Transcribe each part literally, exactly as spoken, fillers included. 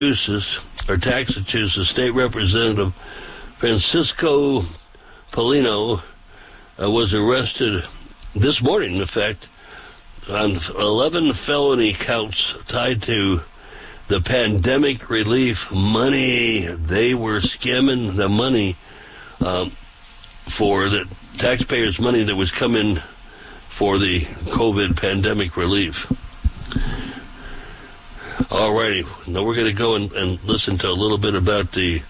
or Massachusetts State Representative Francisco Polino uh, was arrested this morning, in fact, on eleven felony counts tied to the pandemic relief money. They were skimming the money um, for the taxpayers' money that was coming for the COVID pandemic relief. All righty. Now we're going to go and, and listen to a little bit about the,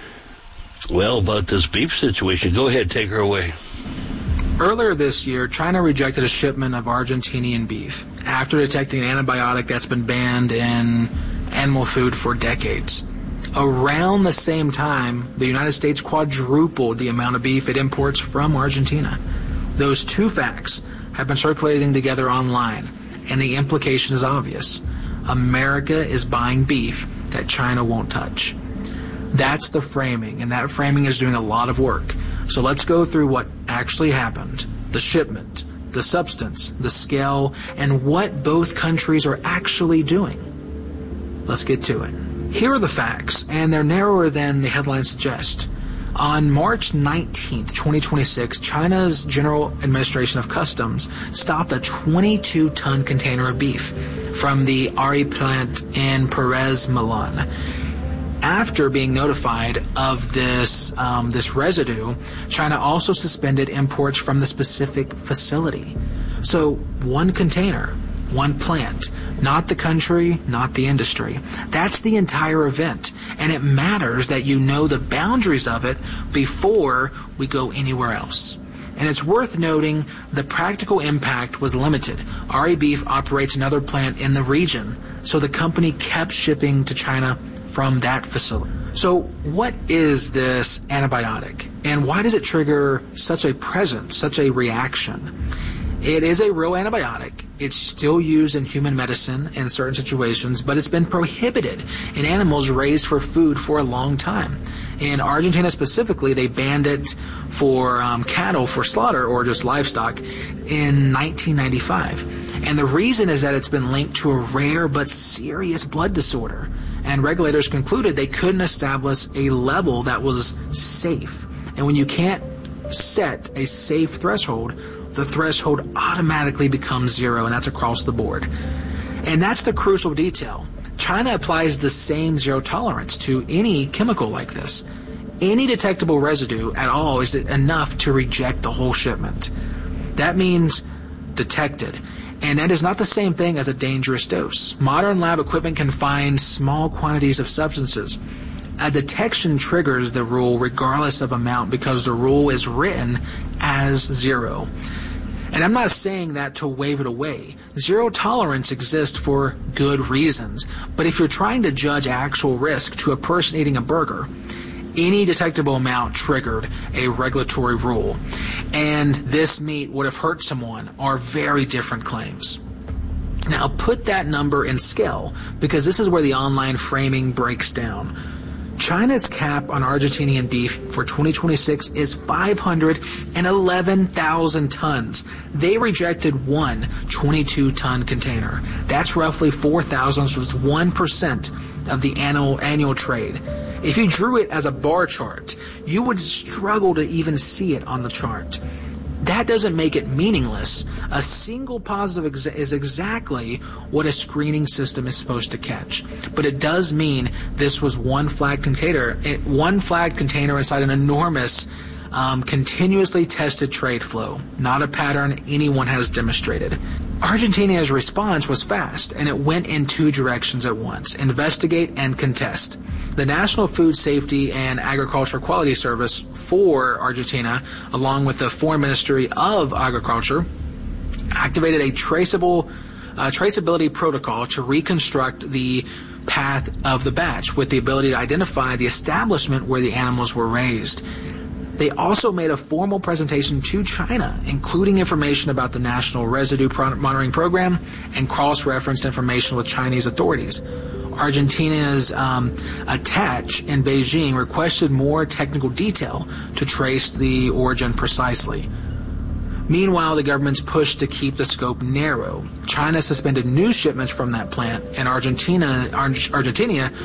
well, about this beef situation. Go ahead, take her away. Earlier this year, China rejected a shipment of Argentinian beef after detecting an antibiotic that's been banned in animal food for decades. Around the same time, the United States quadrupled the amount of beef it imports from Argentina. Those two facts have been circulating together online, and the implication is obvious. America is buying beef that China won't touch. That's the framing, and that framing is doing a lot of work. So let's go through what actually happened, the shipment, the substance, the scale, and what both countries are actually doing. Let's get to it. Here are the facts, and they're narrower than the headlines suggest. On March nineteenth, twenty twenty-six, China's General Administration of Customs stopped a twenty-two ton container of beef from the Ari plant in Perez, Milan. After being notified of this um, this residue, China also suspended imports from the specific facility. So one container, one plant, not the country, not the industry. That's the entire event, and it matters that you know the boundaries of it before we go anywhere else. And it's worth noting the practical impact was limited. Ari Beef operates another plant in the region, so the company kept shipping to China from that facility. So what is this antibiotic, and why does it trigger such a presence, such a reaction? It is a real antibiotic. It's still used in human medicine in certain situations, but it's been prohibited in animals raised for food for a long time. In Argentina specifically, they banned it for um, cattle for slaughter or just livestock in nineteen ninety-five. And the reason is that it's been linked to a rare but serious blood disorder. And regulators concluded they couldn't establish a level that was safe. And when you can't set a safe threshold, the threshold automatically becomes zero, and that's across the board. And that's the crucial detail. China applies the same zero tolerance to any chemical like this. Any detectable residue at all is enough to reject the whole shipment. That means detected. And that is not the same thing as a dangerous dose. Modern lab equipment can find small quantities of substances. A detection triggers the rule regardless of amount because the rule is written as zero. And I'm not saying that to wave it away. Zero tolerance exists for good reasons. But if you're trying to judge actual risk to a person eating a burger, any detectable amount triggered a regulatory rule. And this meat would have hurt someone are very different claims. Now put that number in scale, because this is where the online framing breaks down. China's cap on Argentinian beef for twenty twenty-six is five hundred eleven thousand tons. They rejected one twenty-two ton container. That's roughly four thousand, so it's one percent of the annual, annual trade. If you drew it as a bar chart, you would struggle to even see it on the chart. That doesn't make it meaningless. A single positive ex- is exactly what a screening system is supposed to catch. But it does mean this was one flag container, one flag container inside an enormous, um, continuously tested trade flow, not a pattern anyone has demonstrated. Argentina's response was fast, and it went in two directions at once: investigate and contest. The National Food Safety and Agriculture Quality Service for Argentina, along with the Foreign Ministry of Agriculture, activated a traceable uh, traceability protocol to reconstruct the path of the batch with the ability to identify the establishment where the animals were raised. They also made a formal presentation to China, including information about the National Residue Monitoring Program and cross-referenced information with Chinese authorities. Argentina's um, attach in Beijing requested more technical detail to trace the origin precisely. Meanwhile, the government's pushed to keep the scope narrow. China suspended new shipments from that plant, and Argentina, Argentina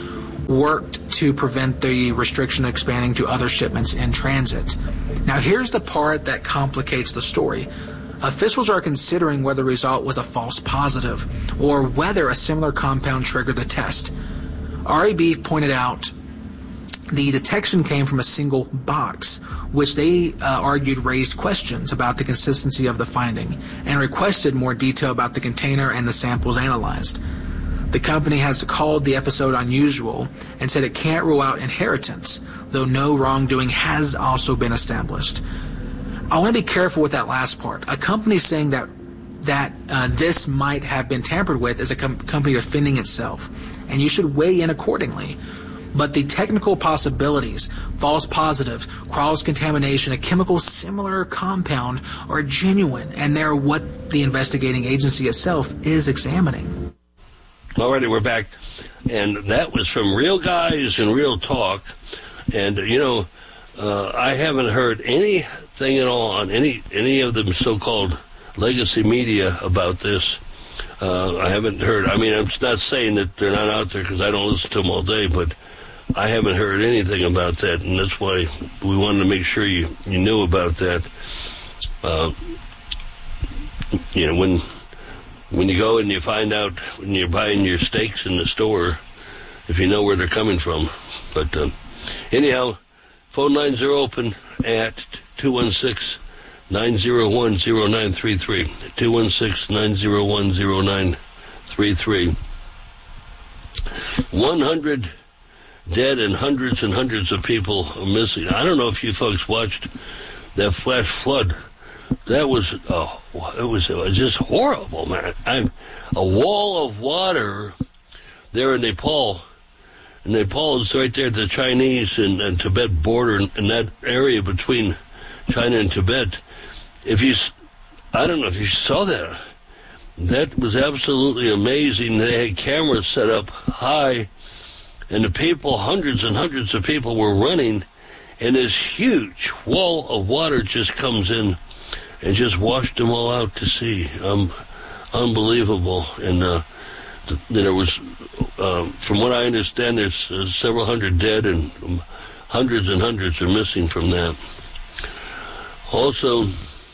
worked to prevent the restriction expanding to other shipments in transit. Now, here's the part that complicates the story. Officials are considering whether the result was a false positive or whether a similar compound triggered the test. Ari Beef pointed out the detection came from a single box, which they uh, argued raised questions about the consistency of the finding and requested more detail about the container and the samples analyzed. The company has called the episode unusual and said it can't rule out inheritance, though no wrongdoing has also been established. I want to be careful with that last part. A company saying that that uh, this might have been tampered with is a com- company defending itself, and you should weigh in accordingly. But the technical possibilities, false positive, cross-contamination, a chemical similar compound are genuine, and they're what the investigating agency itself is examining. Alrighty, we're back. And that was from Real Guys and Real Talk. And, you know, uh, I haven't heard anything at all on any, any of the so-called legacy media about this. Uh, I haven't heard, I mean, I'm not saying that they're not out there because I don't listen to them all day, but I haven't heard anything about that, and that's why we wanted to make sure you, you knew about that. Uh, you know, when when you go and you find out when you're buying your steaks in the store, if you know where they're coming from. But uh, anyhow, phone lines are open at two one six, nine zero one, zero nine three three, two one six, nine zero one, zero nine three three. one hundred dead and hundreds and hundreds of people are missing. I don't know if you folks watched that flash flood. That was, oh, it was, it was just horrible, man. I'm a wall of water there in Nepal. And Nepal is right there at the Chinese and, and Tibet border, in, in that area between China and Tibet. If you, I don't know if you saw that. That was absolutely amazing. They had cameras set up high, and the people, hundreds and hundreds of people were running, and this huge wall of water just comes in and just washed them all out to sea. Um, unbelievable. And uh, th- there was, uh, from what I understand, there's uh, several hundred dead, and um, hundreds and hundreds are missing from that. Also,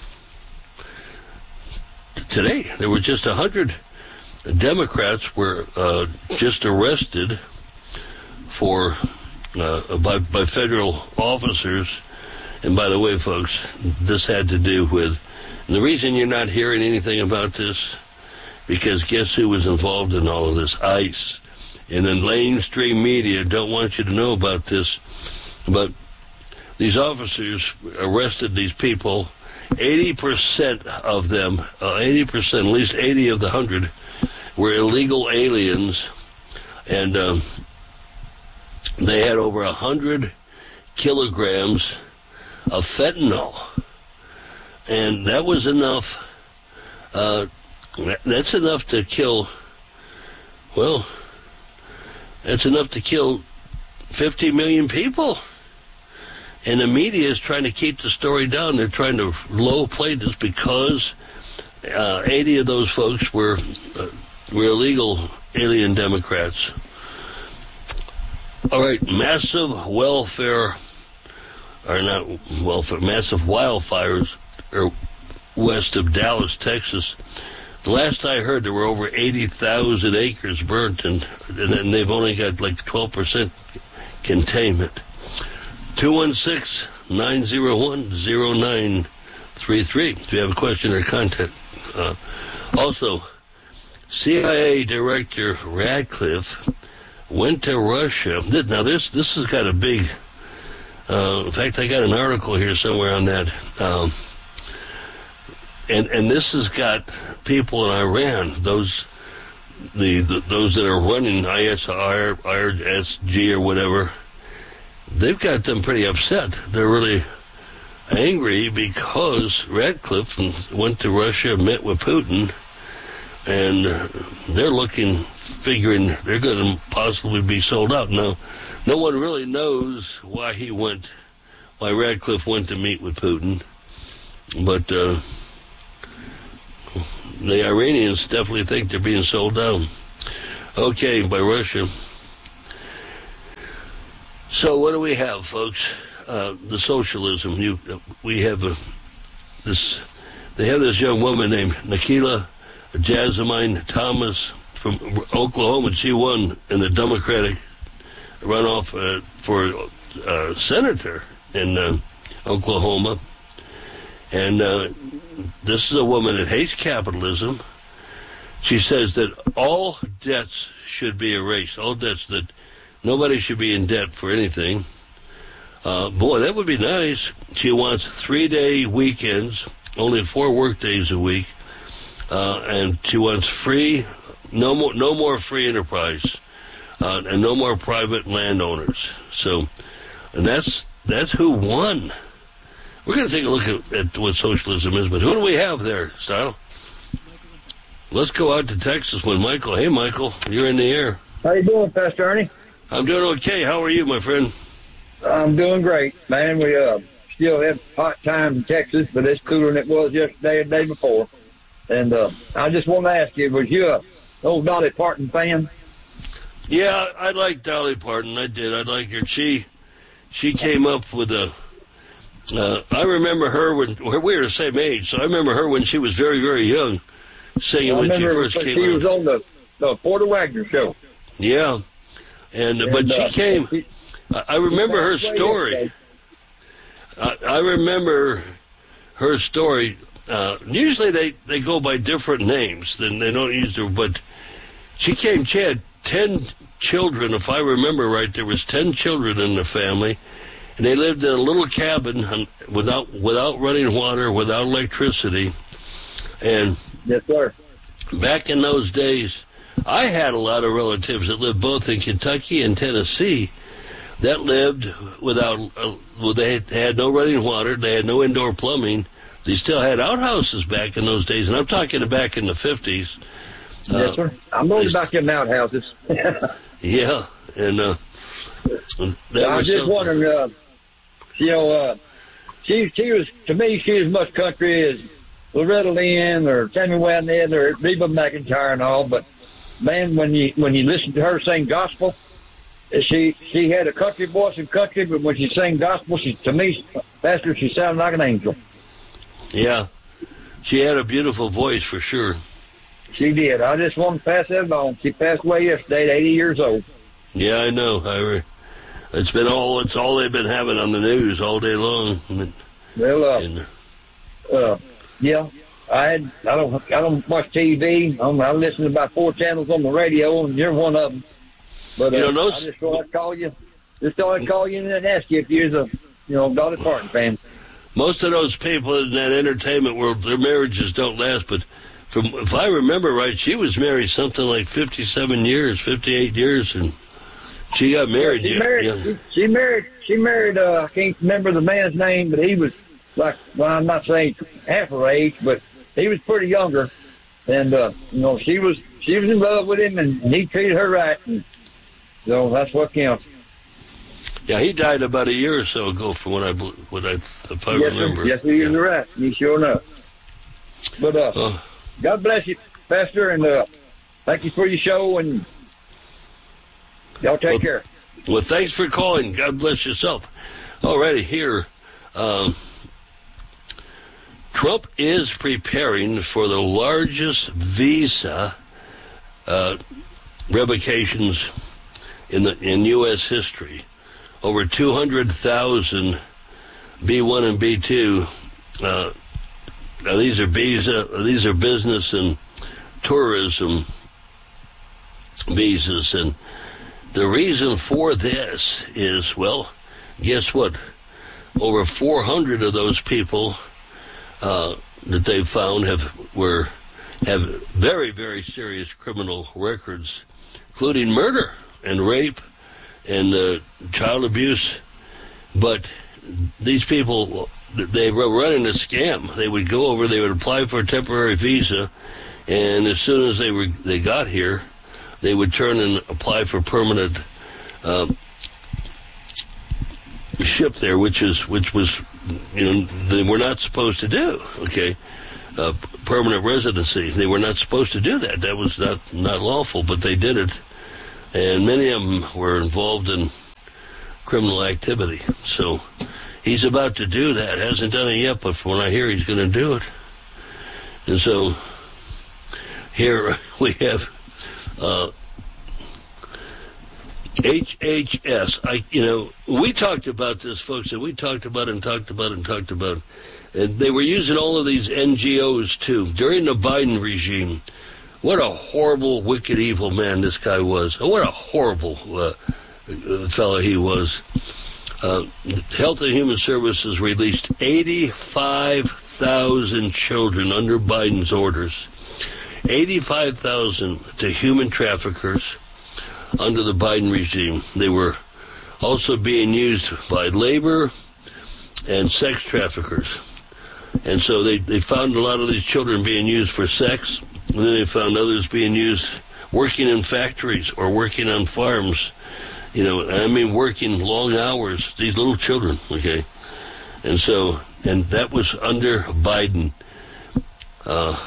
t- today, there were just a hundred Democrats were uh, just arrested for uh, by, by federal officers. And by the way, folks, this had to do with, and the reason you're not hearing anything about this, because guess who was involved in all of this? ICE. And then mainstream media don't want you to know about this. But these officers arrested these people. eighty percent of them, uh, eighty percent, at least eighty of the one hundred, were illegal aliens. And um, they had over one hundred kilograms of fentanyl. And that was enough. Uh, that's enough to kill, well, that's enough to kill fifty million people. And the media is trying to keep the story down. They're trying to low play this because uh, eighty of those folks were uh, were illegal alien Democrats. All right, massive welfare, or not welfare, massive wildfires are west of Dallas, Texas. The last I heard, there were over eighty thousand acres burnt, and, and then they've only got like twelve percent containment. two one six, nine zero one, zero nine three three if you have a question or content. Uh, also, C I A Director Radcliffe went to Russia. Now, this this has got a big... Uh, in fact, I got an article here somewhere on that. Um, and and this has got people in Iran, those the, the those that are running I S G or whatever, they've got them pretty upset. They're really angry because Radcliffe went to Russia, met with Putin, and they're looking, figuring they're going to possibly be sold out. Now, no one really knows why he went, why Radcliffe went to meet with Putin, but uh, the Iranians definitely think they're being sold out. Okay, by Russia. So what do we have, folks? Uh, the socialism. You, uh, we have a, this. They have this young woman named Nikita Jasmine Thomas from Oklahoma. She won in the Democratic runoff uh, for uh, senator in uh, Oklahoma. And uh, this is a woman that hates capitalism. She says that all debts should be erased. All debts, that nobody should be in debt for anything. Uh, boy, that would be nice. She wants three-day weekends, only four work days a week, uh, and she wants free, no more, no more free enterprise, uh, and no more private landowners. So, and that's that's who won. We're going to take a look at, at what socialism is, but who do we have there, Style? Let's go out to Texas with Michael. Hey, Michael, you're in the air. How you doing, Pastor Ernie? I'm doing okay. How are you, my friend? I'm doing great, man. We uh, still have hot time in Texas, but it's cooler than it was yesterday and the day before. And uh, I just want to ask you, was you a old Dolly Parton fan? Yeah, I like Dolly Parton. I did. I like her. She she came up with a. Uh, I remember her when we were the same age, so I remember her when she was very, very young, singing I when she remember first came she out. was on the, the Porter Wagner show. Yeah, and, And but she uh, came. She, I, I remember her passed away story. yesterday. I, I remember her story. Uh, usually they, they go by different names, than they don't use their. But she came. She had ten children, if I remember right. There was ten children in the family. And they lived in a little cabin without without running water, without electricity. And Yes, sir. back in those days, I had a lot of relatives that lived both in Kentucky and Tennessee that lived without, uh, well, they had, they had no running water, they had no indoor plumbing. They still had outhouses back in those days, and I'm talking back in the fifties. Yes, Uh, sir. I'm going they- back in outhouses. Yeah, and uh, that I was was just something. wondering, uh, you know, uh, she she was, to me, she was as much country as Loretta Lynn or Tammy Wynette or Reba McEntire and all. But man, when you when you listen to her sing gospel, she she had a country voice in country, but when she sang gospel, she to me, Pastor, she sounded like an angel. Yeah, she had a beautiful voice for sure. She did. I just want to pass that along. She passed away yesterday at eighty years old. Yeah, I know. I re- it's been all it's all they've been having on the news all day long. Well, uh, And, uh, yeah, I had, I don't I don't watch T V. Um, I listen to about four channels on the radio, and you're one of them. But uh, You know, I those- just thought I'd call you. Just thought I'd call you and ask you if you're a, you know, Dolly Parton fan. most of those people in that entertainment world, their marriages don't last. But from if I remember right, she was married something like fifty-seven years, fifty-eight years, and she got married. She yeah, married. yeah. She, she married. She married. Uh, I can't remember the man's name, but he was like. Well, I'm not saying half her age, but he was pretty younger. And uh, you know, she was she was in love with him, and he treated her right. And so that's what counts. Yeah, he died about a year or so ago, from what I bel- what I if I yes, remember. Sir. Yes, sir, you're Yeah. right. You sure enough. But uh, Oh, God bless you, Pastor, and uh, thank you for your show, and y'all take Well, care. well, thanks for calling. God bless yourself. Alrighty, here. Um, Trump is preparing for the largest visa uh, revocations in the in U S history. Over two hundred thousand B one and B two. Uh, now these are visa. These are business and tourism visas, and the reason for this is, well, guess what? Over four hundred of those people uh, that they've found have were have very, very serious criminal records, including murder and rape and uh, child abuse. But these people, they were running a scam. They would go over, they would apply for a temporary visa, and as soon as they were they got here, they would turn and apply for permanent uh, ship there, which is which was, you know, they were not supposed to do. Okay, uh, permanent residency. They were not supposed to do that. That was not not lawful, but they did it, and many of them were involved in criminal activity. So he's about to do that. Hasn't done it yet, but from what I hear, he's going to do it. And so here we have uh, H H S. I, you know, we talked about this, folks, and we talked about it and talked about it and talked about it. And they were using all of these N G Os, too, during the Biden regime. What a horrible, wicked, evil man this guy was. What a horrible uh, fellow he was. Uh, Health and Human Services released eighty-five thousand children under Biden's orders. eighty-five thousand to human traffickers under the Biden regime. They were also being used by labor and sex traffickers. And so they, they found a lot of these children being used for sex, and then they found others being used working in factories or working on farms. You know, I mean, working long hours, these little children, okay? And so, and that was under Biden. Uh,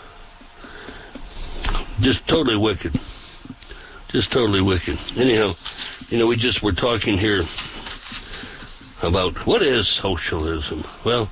just totally wicked. Just totally wicked. Anyhow, you know, we just were talking here about what is socialism. Well,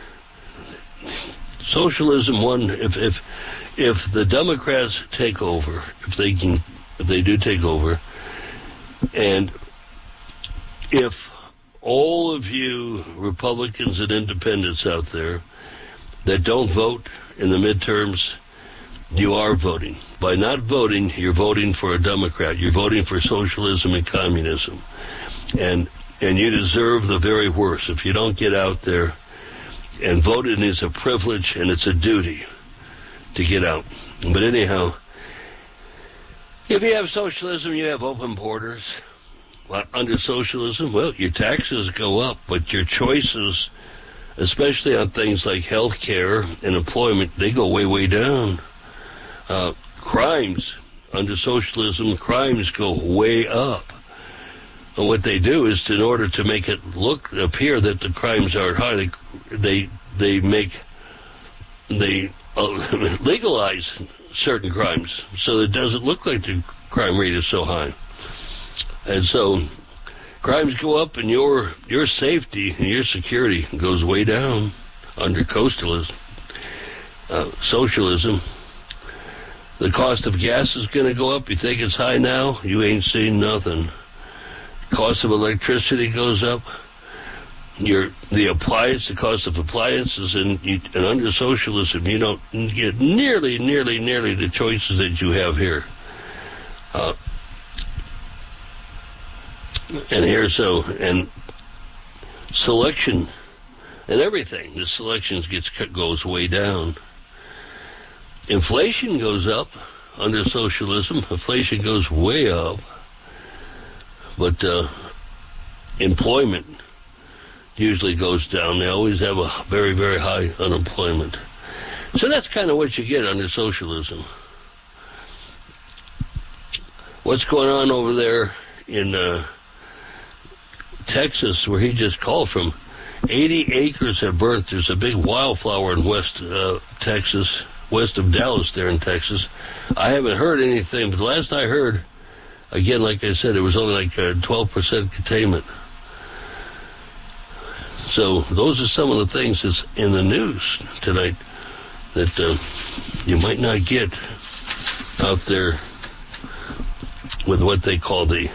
socialism, one, if if if the Democrats take over, if they can, if they do take over, and if all of you Republicans and independents out there that don't vote in the midterms, you are voting. By not voting, you're voting for a Democrat. You're voting for socialism and communism. And and you deserve the very worst. If you don't get out there, and voting is a privilege and it's a duty to get out. But anyhow, if you have socialism, you have open borders. Well, under socialism, well, your taxes go up, but your choices, especially on things like health care and employment, they go way, way down. Uh, crimes, under socialism, crimes go way up. And what they do is, in order to make it look, appear that the crimes aren't high, they they, they make, they uh, legalize certain crimes so that it doesn't look like the crime rate is so high. And so crimes go up and your your safety and your security goes way down under coastalism, uh, socialism. The cost of gas is going to go up. You think it's high now? You ain't seen nothing. Cost of electricity goes up. Your the appliance, the cost of appliances, and, you, and under socialism, you don't get nearly, nearly, nearly the choices that you have here. Uh, and here, so, and selection and everything, the selections gets goes way down. Inflation goes up under socialism. Inflation goes way up. But uh, employment usually goes down. They always have a very, very high unemployment. So that's kind of what you get under socialism. What's going on over there in uh, Texas, where he just called from? eighty acres have burnt. There's a big wildfire in West uh, Texas, west of Dallas there in Texas. I haven't heard anything, but the last I heard, again, like I said, it was only like a twelve percent containment. So those are some of the things that's in the news tonight that uh, you might not get out there with what they call the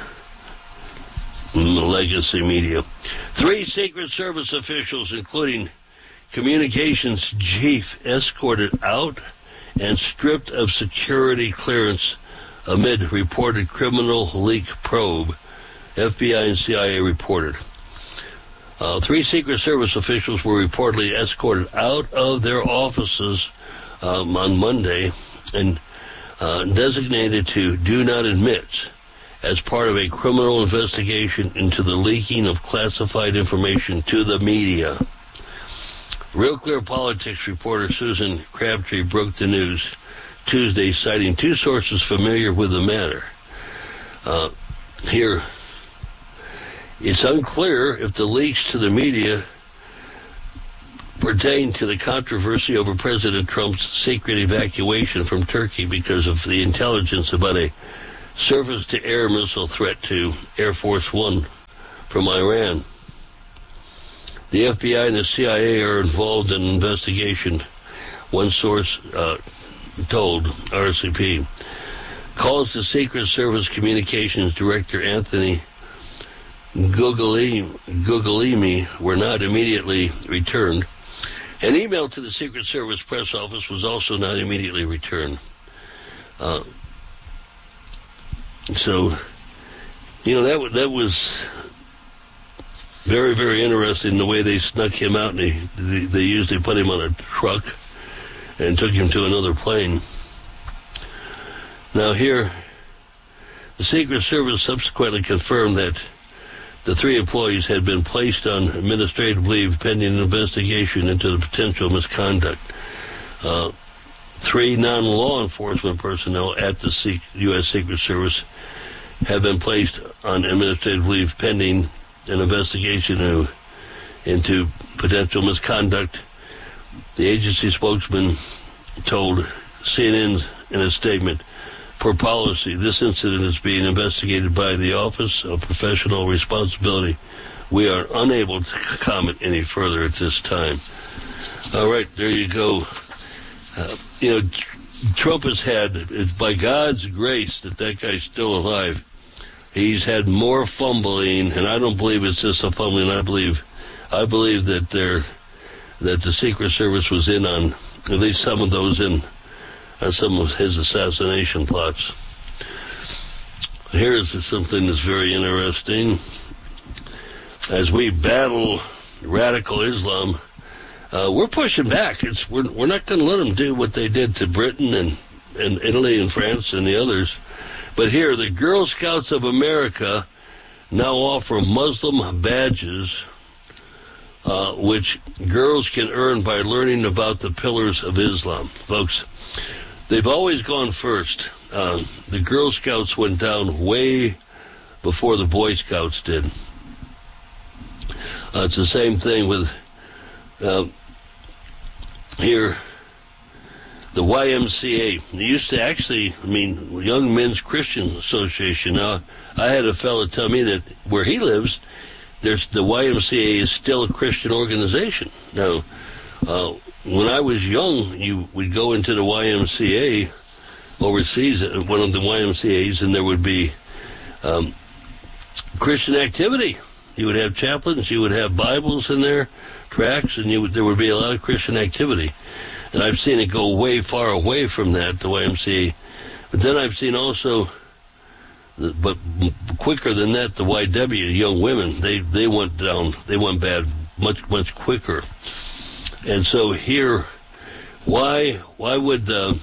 legacy media. Three Secret Service officials, including communications chief, escorted out and stripped of security clearance amid reported criminal leak probe, F B I and C I A reported. Uh, three Secret Service officials were reportedly escorted out of their offices um, on Monday and uh, designated to do not admit as part of a criminal investigation into the leaking of classified information to the media. Real Clear Politics reporter Susan Crabtree broke the news Tuesday, citing two sources familiar with the matter. Uh, here, it's unclear if the leaks to the media pertain to the controversy over President Trump's secret evacuation from Turkey because of the intelligence about a surface-to-air missile threat to Air Force One from Iran. The F B I and the C I A are involved in an investigation, one source uh, told R C P. Calls to Secret Service Communications Director Anthony Guglielmi were not immediately returned. An email to the Secret Service press office was also not immediately returned. Uh, so, you know, that, that was very, very interesting, the way they snuck him out, and they, they, they usually put him on a truck and took him to another plane. Now here, the Secret Service subsequently confirmed that the three employees had been placed on administrative leave pending an investigation into the potential misconduct. Uh, three non-law enforcement personnel at the U S Secret Service have been placed on administrative leave pending an investigation into, into potential misconduct. The agency spokesman told C N N in a statement, "Per policy, this incident is being investigated by the Office of Professional Responsibility. We are unable to comment any further at this time." All right, there you go. Uh, you know, Trump has had, it's by God's grace that that guy's still alive. He's had more fumbling, and I don't believe it's just a fumbling. I believe, I believe that there, that the Secret Service was in on at least some of those in on some of his assassination plots. Here's something that's very interesting. As we battle radical Islam, uh, we're pushing back. It's we're we're not going to let them do what they did to Britain and, and Italy and France and the others. But here, the Girl Scouts of America now offer Muslim badges, uh, which girls can earn by learning about the pillars of Islam. Folks, they've always gone first. Uh, the Girl Scouts went down way before the Boy Scouts did. Uh, it's the same thing with uh, here, the Y M C A. They used to actually, I mean, Young Men's Christian Association. Now, I had a fellow tell me that where he lives, there's the Y M C A is still a Christian organization. Now, uh, when I was young, you would go into the Y M C A overseas, one of the Y M C As, and there would be um, Christian activity. You would have chaplains, you would have Bibles in there, tracts, and you would, there would be a lot of Christian activity. And I've seen it go way far away from that, the Y M C A. But then I've seen also, but quicker than that, the Y W, young women, they, they went down, they went bad much, much quicker. And so here, why why would the,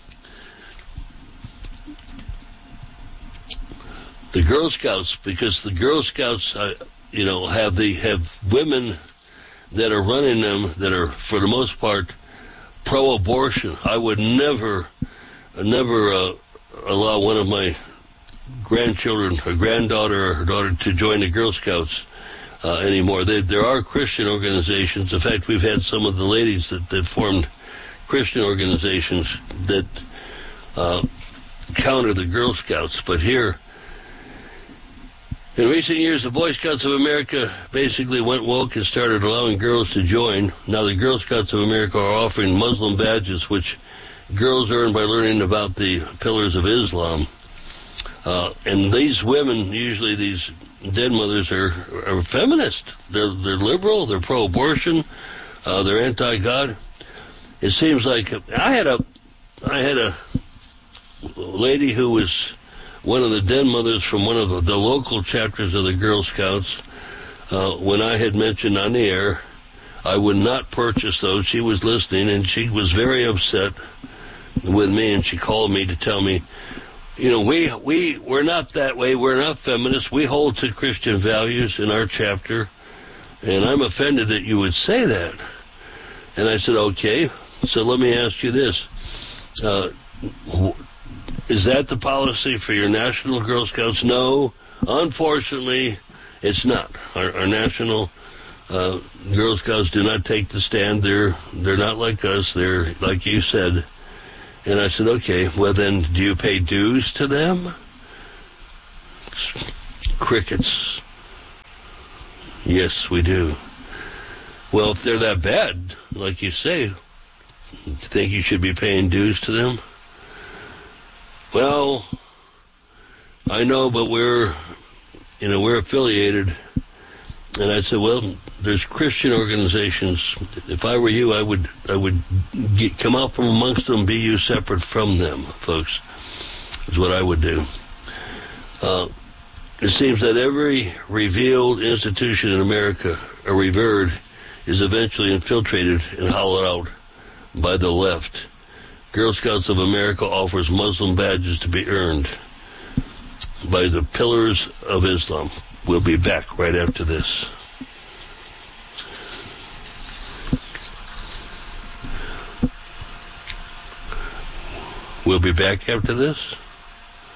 the Girl Scouts, because the Girl Scouts, uh, you know, have the have women that are running them that are, for the most part, pro-abortion. I would never, never uh, allow one of my grandchildren, a granddaughter or her daughter, to join the Girl Scouts uh, anymore. They, there are Christian organizations. In fact, we've had some of the ladies that, that formed Christian organizations that uh, counter the Girl Scouts. But here, in recent years, the Boy Scouts of America basically went woke and started allowing girls to join. Now the Girl Scouts of America are offering Muslim badges, which girls earn by learning about the pillars of Islam. Uh, and these women, usually these dead mothers, are, are feminist. They're, they're liberal, they're pro-abortion, uh, they're anti-God. It seems like I had a, I had a lady who was one of the den mothers from one of the, the local chapters of the Girl Scouts. Uh, when I had mentioned on the air, I would not purchase those. She was listening, and she was very upset with me, and she called me to tell me, you know, we, we, we're not that way. We're not feminists. We hold to Christian values in our chapter, and I'm offended that you would say that. And I said, okay, so let me ask you this. Uh, Is that the policy for your National Girl Scouts? No, unfortunately, it's not. Our, our National uh, Girl Scouts do not take the stand. They're they're not like us. They're like you said. And I said, okay, well then, do you pay dues to them? Crickets. Yes, we do. Well, if they're that bad, like you say, you think you should be paying dues to them? Well, I know, but we're, you know, we're affiliated. And I said, well, there's Christian organizations. If I were you, I would, I would get, come out from amongst them, be you separate from them, folks. Is what I would do. Uh, it seems that every revealed institution in America, or revered, is eventually infiltrated and hollowed out by the left. Girl Scouts of America offers Muslim badges to be earned by the Pillars of Islam. We'll be back right after this. We'll be back after this.